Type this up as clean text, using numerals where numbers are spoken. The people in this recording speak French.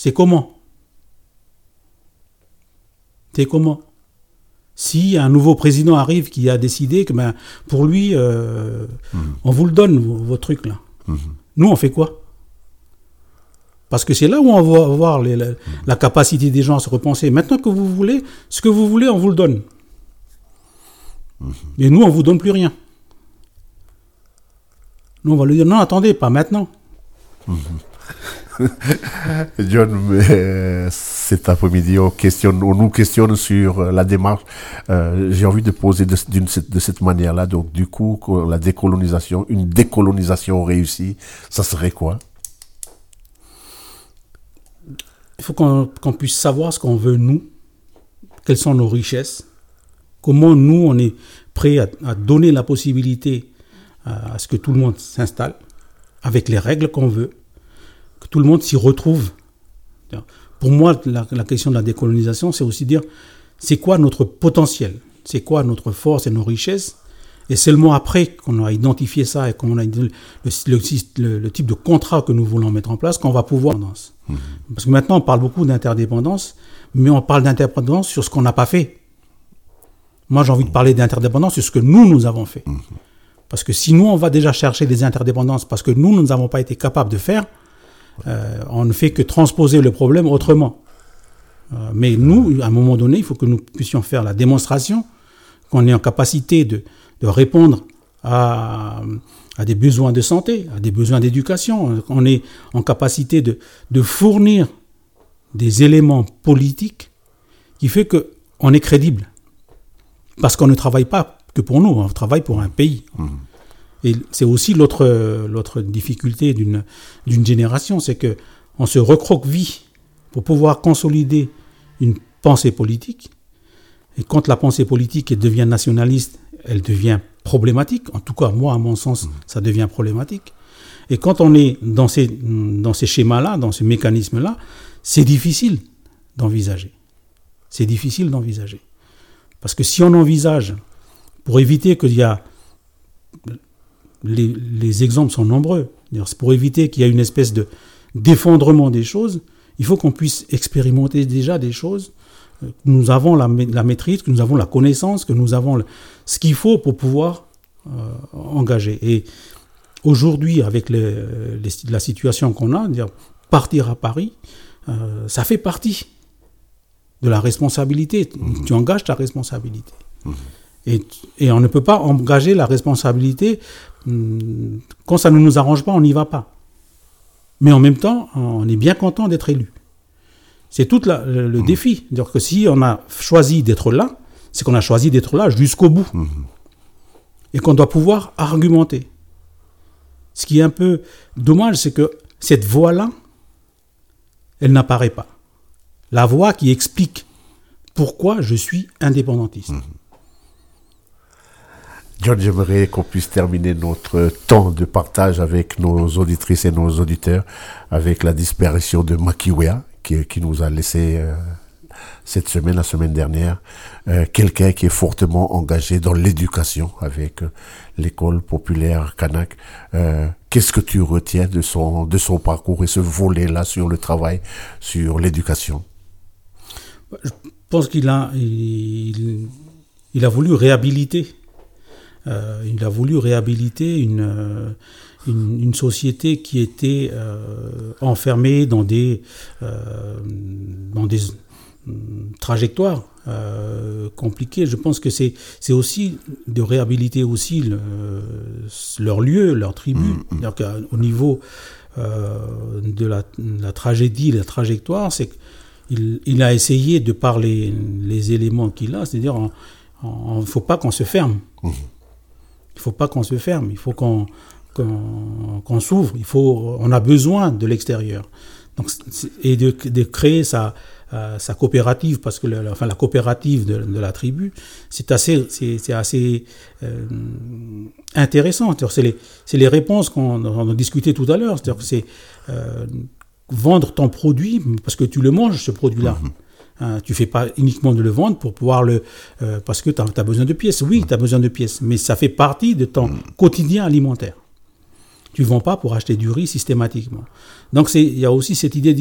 C'est comment? Si un nouveau président arrive qui a décidé que pour lui, on vous le donne, vos trucs là. Nous, on fait quoi? Parce que c'est là où on va voir la capacité des gens à se repenser. Maintenant que vous voulez, ce que vous voulez, on vous le donne. Et nous, on ne vous donne plus rien. Nous, on va lui dire, non, attendez, pas maintenant. John, cet après-midi, on nous questionne sur la démarche. J'ai envie de poser de cette manière-là. Donc, du coup, une décolonisation réussie, ça serait quoi? Il faut qu'on puisse savoir ce qu'on veut, nous, quelles sont nos richesses, comment nous, on est prêt à donner la possibilité à ce que tout le monde s'installe, avec les règles qu'on veut, que tout le monde s'y retrouve. Pour moi, la question de la décolonisation, c'est aussi dire, c'est quoi notre potentiel, c'est quoi notre force et nos richesses, et seulement après qu'on a identifié ça et qu'on a le type de contrat que nous voulons mettre en place, qu'on va pouvoir... Parce que maintenant, on parle beaucoup d'interdépendance, mais on parle d'interdépendance sur ce qu'on n'a pas fait. Moi, j'ai envie de parler d'interdépendance sur ce que nous avons fait. Parce que si nous, on va déjà chercher des interdépendances parce que nous n'avons pas été capables de faire, on ne fait que transposer le problème autrement. Mais nous, à un moment donné, il faut que nous puissions faire la démonstration qu'on est en capacité de répondre à des besoins de santé, à des besoins d'éducation. On est en capacité de fournir des éléments politiques qui fait qu'on est crédible. Parce qu'on ne travaille pas que pour nous, on travaille pour un pays. Et c'est aussi l'autre difficulté d'une génération, c'est qu'on se recroqueville pour pouvoir consolider une pensée politique. Et quand la pensée politique devient nationaliste, elle devient problématique. En tout cas, moi, à mon sens, ça devient problématique. Et quand on est dans ces schémas-là, dans ces mécanismes-là, c'est difficile d'envisager. C'est difficile d'envisager. Parce que si on envisage, pour éviter qu'il y a... Les exemples sont nombreux. C'est pour éviter qu'il y ait une espèce d'effondrement des choses, il faut qu'on puisse expérimenter déjà des choses. Nous avons la maîtrise, que nous avons la connaissance, que nous avons ce qu'il faut pour pouvoir engager. Et aujourd'hui, avec la situation qu'on a, partir à Paris, ça fait partie de la responsabilité. Tu engages ta responsabilité. Et on ne peut pas engager la responsabilité quand ça ne nous arrange pas, on n'y va pas. Mais en même temps, on est bien content d'être élu. C'est tout le défi. C'est-à-dire que si on a choisi d'être là, c'est qu'on a choisi d'être là jusqu'au bout. Et qu'on doit pouvoir argumenter. Ce qui est un peu dommage, c'est que cette voix-là, elle n'apparaît pas. La voix qui explique pourquoi je suis indépendantiste. John, j'aimerais qu'on puisse terminer notre temps de partage avec nos auditrices et nos auditeurs avec la disparition de Makiwea, qui nous a laissé la semaine dernière, quelqu'un qui est fortement engagé dans l'éducation avec l'école populaire Kanak. Qu'est-ce que tu retiens de son parcours et ce volet-là sur le travail, sur l'éducation? Je pense qu'il a voulu réhabiliter. Il a voulu réhabiliter une société qui était enfermée dans des trajectoires compliquées. Je pense que c'est aussi de réhabiliter aussi leur lieu, leur tribu. C'est-à-dire qu'au niveau de la tragédie, la trajectoire, c'est qu'il a essayé de par les éléments qu'il a, c'est-à-dire il ne faut pas qu'on se ferme. Il ne faut pas qu'on se ferme, il faut qu'on s'ouvre, on a besoin de l'extérieur. Donc, et de créer sa coopérative, parce que la coopérative de la tribu, c'est assez intéressant. C'est les réponses qu'on a discutées tout à l'heure. C'est-à-dire que c'est vendre ton produit, parce que tu le manges, ce produit-là. Tu ne fais pas uniquement de le vendre pour pouvoir parce que tu as besoin de pièces. Oui, tu as besoin de pièces, mais ça fait partie de ton quotidien alimentaire. Tu ne vends pas pour acheter du riz systématiquement. Donc, il y a aussi cette idée